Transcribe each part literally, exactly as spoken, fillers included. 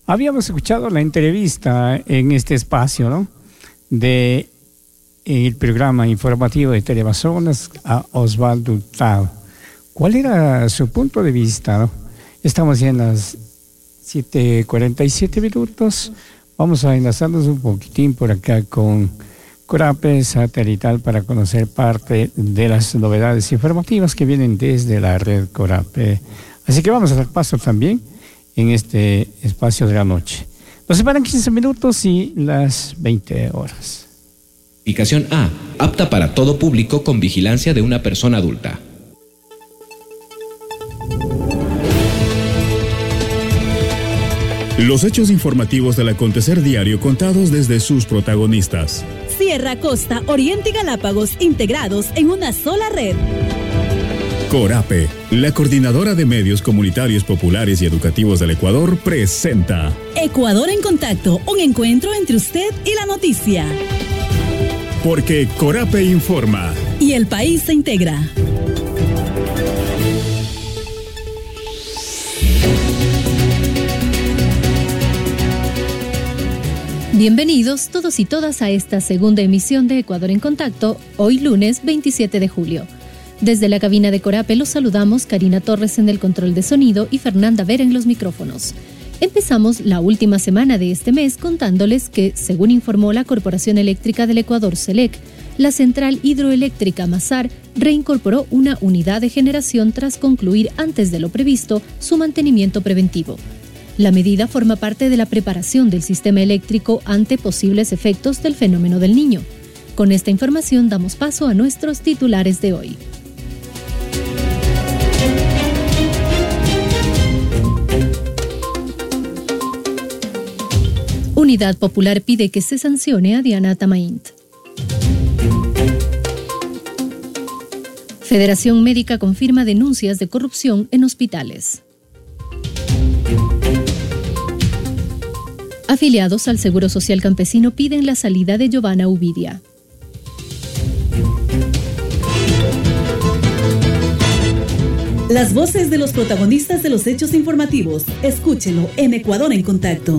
Habíamos escuchado la entrevista en este espacio, ¿no?, de el programa informativo de Teleamazonas a Osvaldo Hurtado. ¿Cuál era su punto de vista, no? Estamos ya en las siete cuarenta y siete minutos. Vamos a enlazarnos un poquitín por acá con Corape Satelital para conocer parte de las novedades informativas que vienen desde la red Corape. Así que vamos a dar paso también en este espacio de la noche. Nos separan quince minutos y las veinte horas. Indicación A. Apta para todo público con vigilancia de una persona adulta. Los hechos informativos del acontecer diario contados desde sus protagonistas. Sierra, Costa, Oriente y Galápagos integrados en una sola red. Corape, la coordinadora de medios comunitarios populares y educativos del Ecuador, presenta Ecuador en Contacto, un encuentro entre usted y la noticia. Porque Corape informa. Y el país se integra. Bienvenidos todos y todas a esta segunda emisión de Ecuador en Contacto, hoy lunes veintisiete de julio. Desde la cabina de Corape los saludamos Karina Torres en el control de sonido y Fernanda Vera en los micrófonos. Empezamos la última semana de este mes contándoles que, según informó la Corporación Eléctrica del Ecuador, CELEC, la central hidroeléctrica Mazar reincorporó una unidad de generación tras concluir antes de lo previsto su mantenimiento preventivo. La medida forma parte de la preparación del sistema eléctrico ante posibles efectos del fenómeno del Niño. Con esta información damos paso a nuestros titulares de hoy. Unidad Popular pide que se sancione a Diana Tamaint. Federación Médica confirma denuncias de corrupción en hospitales. Afiliados al Seguro Social Campesino piden la salida de Giovanna Uvidia. Las voces de los protagonistas de los hechos informativos. Escúchelo en Ecuador en Contacto.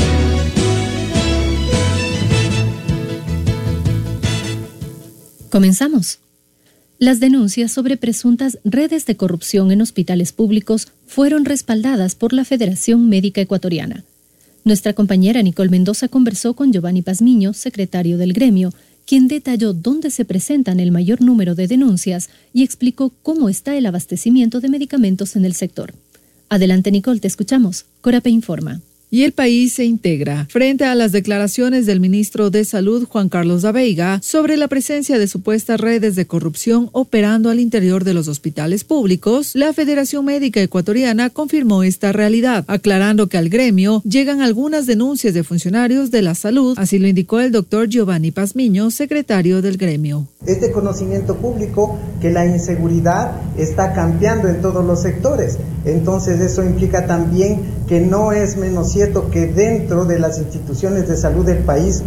Comenzamos. Las denuncias sobre presuntas redes de corrupción en hospitales públicos fueron respaldadas por la Federación Médica Ecuatoriana. Nuestra compañera Nicole Mendoza conversó con Giovanni Pazmiño, secretario del gremio, quien detalló dónde se presentan el mayor número de denuncias y explicó cómo está el abastecimiento de medicamentos en el sector. Adelante, Nicole, te escuchamos. Corape informa. Y el país se integra. Frente a las declaraciones del ministro de Salud, Juan Carlos Daveiga, sobre la presencia de supuestas redes de corrupción operando al interior de los hospitales públicos, la Federación Médica Ecuatoriana confirmó esta realidad, aclarando que al gremio llegan algunas denuncias de funcionarios de la salud, así lo indicó el doctor Giovanni Pazmiño, secretario del gremio. Es de conocimiento público que la inseguridad está cambiando en todos los sectores, entonces eso implica también que no es menos cierto que dentro de las instituciones de salud del país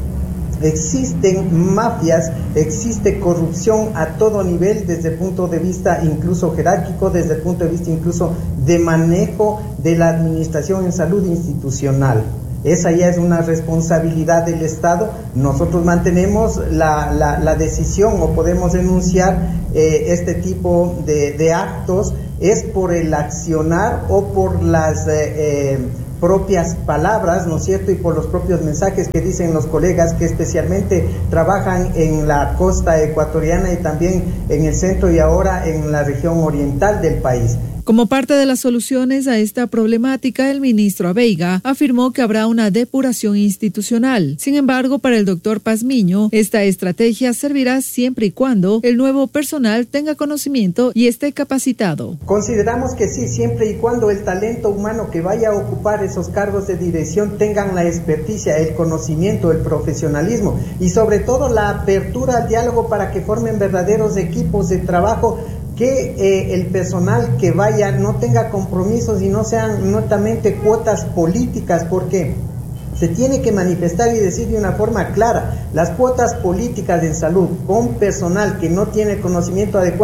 existen mafias, existe corrupción a todo nivel, desde el punto de vista incluso jerárquico, desde el punto de vista incluso de manejo de la administración en salud institucional. Esa ya es una responsabilidad del Estado. Nosotros mantenemos la, la, la decisión o podemos denunciar eh, este tipo de, de actos, es por el accionar o por las eh, eh, propias palabras, ¿no es cierto?, y por los propios mensajes que dicen los colegas que especialmente trabajan en la costa ecuatoriana y también en el centro y ahora en la región oriental del país. Como parte de las soluciones a esta problemática, el ministro Daveiga afirmó que habrá una depuración institucional. Sin embargo, para el doctor Pazmiño, esta estrategia servirá siempre y cuando el nuevo personal tenga conocimiento y esté capacitado. Consideramos que sí, siempre y cuando el talento humano que vaya a ocupar esos cargos de dirección tengan la experticia, el conocimiento, el profesionalismo y sobre todo la apertura al diálogo para que formen verdaderos equipos de trabajo, que eh, el personal que vaya no tenga compromisos y no sean netamente cuotas políticas, porque se tiene que manifestar y decir de una forma clara, las cuotas políticas en salud con personal que no tiene el conocimiento adecuado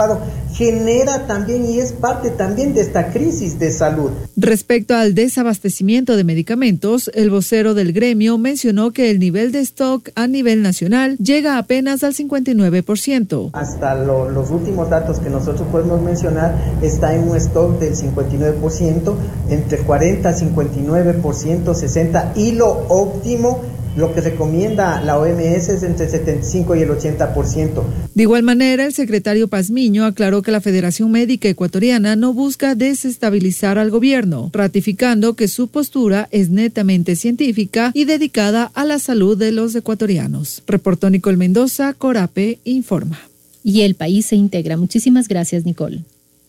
genera también y es parte también de esta crisis de salud. Respecto al desabastecimiento de medicamentos, el vocero del gremio mencionó que el nivel de stock a nivel nacional llega apenas al cincuenta y nueve por ciento. Hasta lo, los últimos datos que nosotros podemos mencionar está en un stock del cincuenta y nueve por ciento, entre cuarenta, cincuenta y nueve por ciento, sesenta, y lo óptimo, lo que recomienda la O M S es entre el setenta y cinco y el ochenta por ciento. De igual manera, el secretario Pazmiño aclaró que la Federación Médica Ecuatoriana no busca desestabilizar al gobierno, ratificando que su postura es netamente científica y dedicada a la salud de los ecuatorianos. Reportó Nicole Mendoza, Corape informa. Y el país se integra. Muchísimas gracias, Nicole.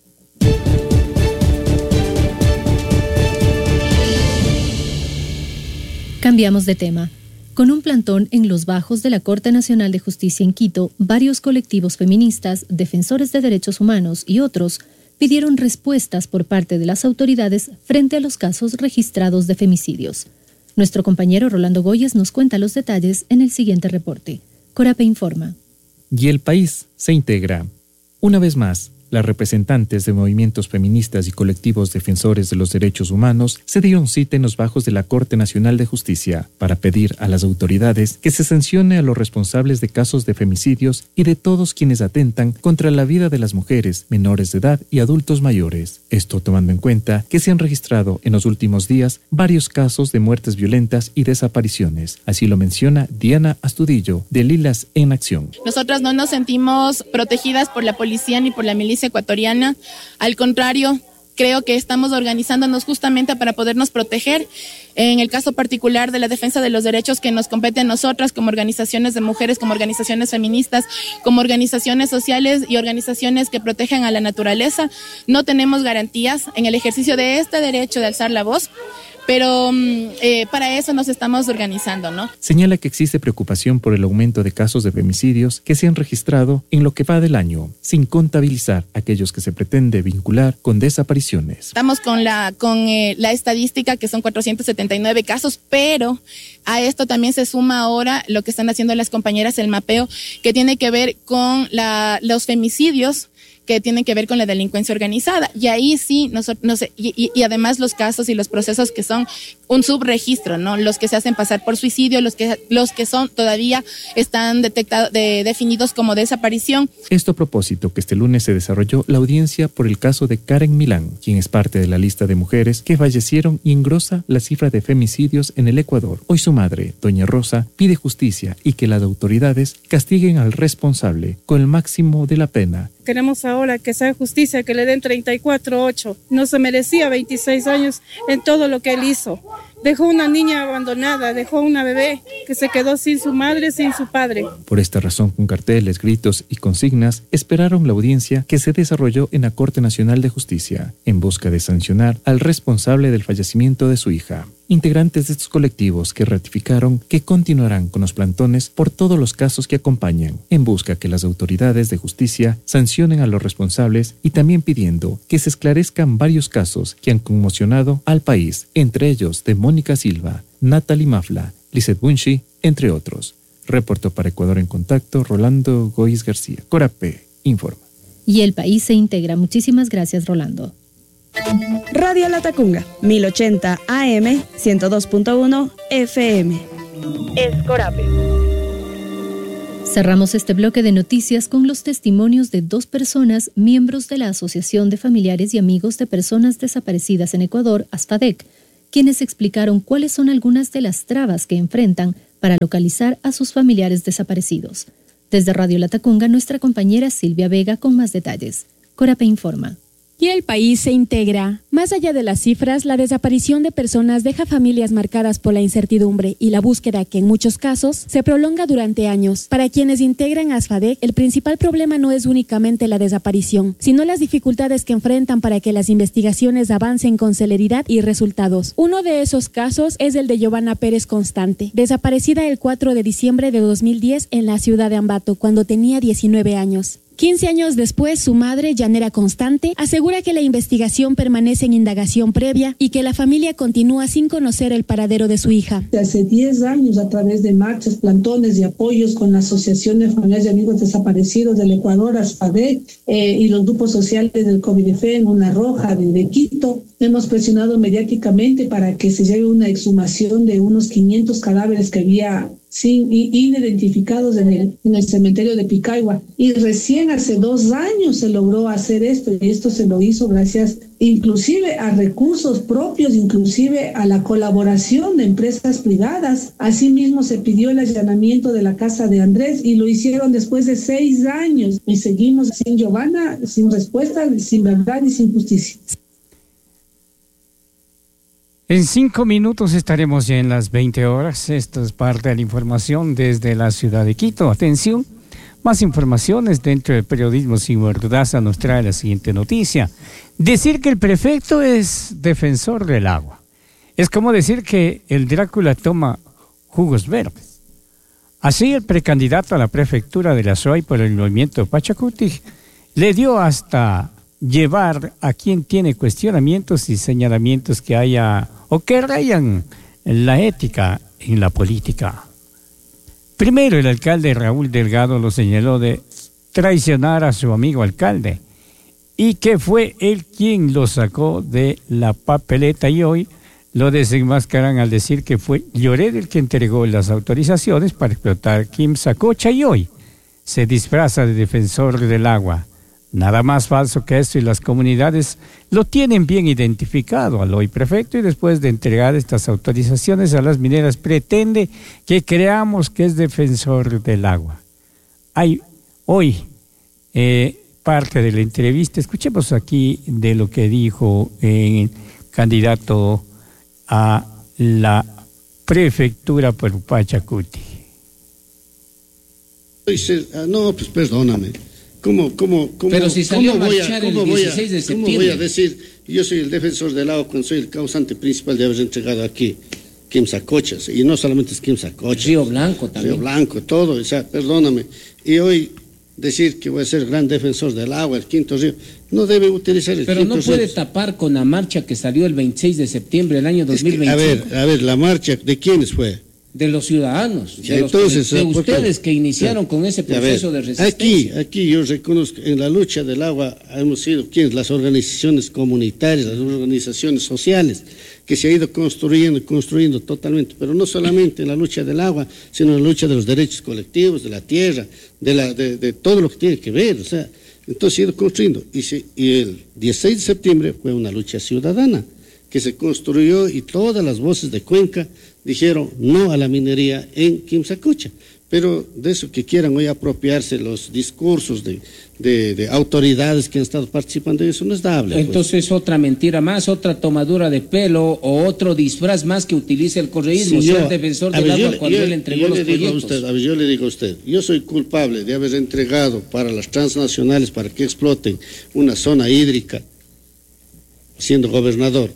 Cambiamos de tema. Con un plantón en los bajos de la Corte Nacional de Justicia en Quito, varios colectivos feministas, defensores de derechos humanos y otros pidieron respuestas por parte de las autoridades frente a los casos registrados de femicidios. Nuestro compañero Rolando Goyes nos cuenta los detalles en el siguiente reporte. Corape informa. Y el país se integra. Una vez más, las representantes de movimientos feministas y colectivos defensores de los derechos humanos se dieron cita en los bajos de la Corte Nacional de Justicia para pedir a las autoridades que se sancione a los responsables de casos de femicidios y de todos quienes atentan contra la vida de las mujeres, menores de edad y adultos mayores. Esto tomando en cuenta que se han registrado en los últimos días varios casos de muertes violentas y desapariciones. Así lo menciona Diana Astudillo, de Lilas en Acción. Nosotras no nos sentimos protegidas por la policía ni por la milicia ecuatoriana, al contrario, creo que estamos organizándonos justamente para podernos proteger. En el caso particular de la defensa de los derechos que nos compete a nosotras como organizaciones de mujeres, como organizaciones feministas, como organizaciones sociales y organizaciones que protegen a la naturaleza, no tenemos garantías en el ejercicio de este derecho de alzar la voz. Pero eh, para eso nos estamos organizando, ¿no? Señala que existe preocupación por el aumento de casos de femicidios que se han registrado en lo que va del año, sin contabilizar aquellos que se pretende vincular con desapariciones. Estamos con la con eh, la estadística que son cuatrocientos setenta y nueve casos, pero a esto también se suma ahora lo que están haciendo las compañeras, el mapeo, que tiene que ver con la, los femicidios que tienen que ver con la delincuencia organizada. Y ahí sí, nosotros, no sé, y, y, y además los casos y los procesos que son un subregistro, ¿no? Los que se hacen pasar por suicidio, los que, los que son todavía están detectados, de, definidos como desaparición. Esto a propósito que este lunes se desarrolló la audiencia por el caso de Karen Milán, quien es parte de la lista de mujeres que fallecieron y engrosa la cifra de femicidios en el Ecuador. Hoy su madre, doña Rosa, pide justicia y que las autoridades castiguen al responsable con el máximo de la pena. Queremos ahora que sea justicia, que le den treinta y cuatro ocho. No se merecía veintiséis años en todo lo que él hizo. Dejó una niña abandonada, dejó una bebé que se quedó sin su madre, sin su padre. Por esta razón, con carteles, gritos y consignas, esperaron la audiencia que se desarrolló en la Corte Nacional de Justicia, en busca de sancionar al responsable del fallecimiento de su hija. Integrantes de estos colectivos que ratificaron que continuarán con los plantones por todos los casos que acompañan, en busca que las autoridades de justicia sancionen a los responsables y también pidiendo que se esclarezcan varios casos que han conmocionado al país, entre ellos de Mónica Silva, Natalie Mafla, Lizeth Bunchi, entre otros. Reportó para Ecuador en Contacto, Rolando Goyes García. Corape informa. Y el país se integra. Muchísimas gracias, Rolando. Radio Latacunga, mil ochenta A M, ciento dos punto uno F M. Es Corape. Cerramos este bloque de noticias con los testimonios de dos personas, miembros de la Asociación de Familiares y Amigos de Personas Desaparecidas en Ecuador, ASFADEC, quienes explicaron cuáles son algunas de las trabas que enfrentan para localizar a sus familiares desaparecidos. Desde Radio Latacunga, nuestra compañera Silvia Vega con más detalles. Corape informa. Y el país se integra. Más allá de las cifras, la desaparición de personas deja familias marcadas por la incertidumbre y la búsqueda que en muchos casos se prolonga durante años. Para quienes integran ASFADEC, el principal problema no es únicamente la desaparición, sino las dificultades que enfrentan para que las investigaciones avancen con celeridad y resultados. Uno de esos casos es el de Giovanna Pérez Constante, desaparecida el cuatro de diciembre de dos mil diez en la ciudad de Ambato, cuando tenía diecinueve años. quince años después, su madre, Yanera Constante, asegura que la investigación permanece en indagación previa y que la familia continúa sin conocer el paradero de su hija. Hace diez años, a través de marchas, plantones y apoyos con la Asociación de Familiares y Amigos Desaparecidos del Ecuador, ASFADEC, eh, y los grupos sociales del COVIDEFEN, Una Roja, de, de Quito, hemos presionado mediáticamente para que se lleve una exhumación de unos quinientos cadáveres que había sin identificados en el, en el cementerio de Picahua, y recién hace dos años se logró hacer esto, y esto se lo hizo gracias inclusive a recursos propios, inclusive a la colaboración de empresas privadas. Asimismo se pidió el allanamiento de la casa de Andrés y lo hicieron después de seis años, y seguimos sin Giovanna, sin respuesta, sin verdad y sin justicia. En cinco minutos estaremos ya en las veinte horas. Esto es parte de la información desde la ciudad de Quito. Atención, más informaciones dentro del periodismo sin mordaza nos trae la siguiente noticia. Decir que el prefecto es defensor del agua es como decir que el Drácula toma jugos verdes. Así, el precandidato a la prefectura de la S O A Y por el movimiento Pachacuti le dio hasta llevar a quien tiene cuestionamientos y señalamientos que haya o que rayan la ética en la política. Primero, el alcalde Raúl Delgado lo señaló de traicionar a su amigo alcalde y que fue él quien lo sacó de la papeleta, y hoy lo desenmascaran al decir que fue Lloret el que entregó las autorizaciones para explotar Quimsacocha, y hoy se disfraza de defensor del agua. Nada más falso que esto, y las comunidades lo tienen bien identificado al hoy prefecto, y después de entregar estas autorizaciones a las mineras pretende que creamos que es defensor del agua. Hay hoy eh, parte de la entrevista, escuchemos aquí de lo que dijo el eh, candidato a la prefectura por Pachacuti. No, pues perdóname. ¿Cómo, cómo, cómo, Pero si salió cómo a voy marchar a, el cómo dieciséis voy a, de septiembre? ¿Cómo voy a decir, yo soy el defensor del agua cuando soy el causante principal de haber entregado aquí Quimsacochas? Y no solamente es Quimsacochas. Río Blanco también. Río Blanco, todo, o sea, perdóname. Y hoy decir que voy a ser gran defensor del agua, el quinto río, no debe utilizar el Pero quinto no puede río. tapar con la marcha que salió el veintiséis de septiembre del año dos mil veinticinco. Es que, a ver, a ver, la marcha, ¿de quiénes fue? De los ciudadanos, Ya, de, los, entonces, de, de porque- ustedes que iniciaron Ya, con ese ya, a proceso ver, de resistencia. Aquí, aquí yo reconozco, en la lucha del agua hemos sido quienes, las organizaciones comunitarias, las organizaciones sociales, que se ha ido construyendo y construyendo totalmente, pero no solamente en la lucha del agua, sino en la lucha de los derechos colectivos, de la tierra, de, la, de, de todo lo que tiene que ver, o sea, entonces se ha ido construyendo. Y, se, y el dieciséis de septiembre fue una lucha ciudadana que se construyó, y todas las voces de Cuenca dijeron no a la minería en Quimsacocha. Pero de eso que quieran hoy apropiarse los discursos de, de, de autoridades que han estado participando, eso no es dable. Pues. Entonces otra mentira más, otra tomadura de pelo o otro disfraz más que utilice el correísmo, Sí, ser yo- defensor a del ver, agua yo- cuando yo- él entregó yo los le digo a proyectos. usted, a ver, yo le digo a usted, yo soy culpable de haber entregado para las transnacionales para que exploten una zona hídrica, siendo gobernador.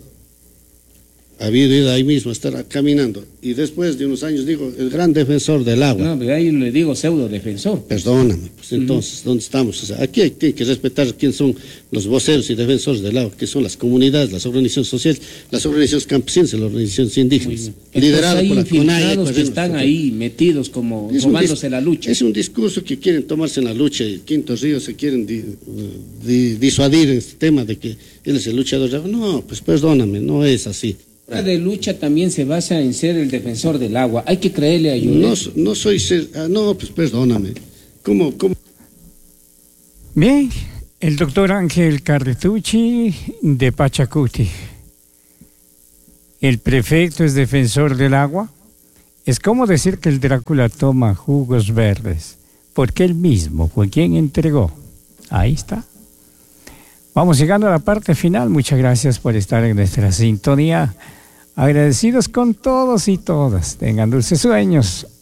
Ha habido ido ahí mismo, estar caminando, y después de unos años digo, el gran defensor del agua. No, pero ahí le digo pseudo defensor. Perdóname, pues entonces, ¿dónde estamos? O sea, aquí hay, hay que respetar quiénes son los voceros y defensores del agua, que son las comunidades, las organizaciones sociales, las organizaciones campesinas, las organizaciones indígenas. Liderado hay por la infiltrados CONAIE, que están ahí metidos como Es un robándose dis- la lucha. Es un discurso que quieren tomarse en la lucha, y Quinto Río se quieren di- di- disuadir en este tema de que él es el luchador del agua. No, pues perdóname, no es así. La de lucha también se basa en ser el defensor del agua. Hay que creerle a Lloret. No, no soy ser, ah, no, pues perdóname. ¿Cómo, cómo? Bien, el doctor Ángel Carretucci de Pachacuti. El prefecto es defensor del agua. Es como decir que el Drácula toma jugos verdes, porque él mismo fue quien entregó. Ahí está. Vamos llegando a la parte final. Muchas gracias por estar en nuestra sintonía. Agradecidos con todos y todas. Tengan dulces sueños.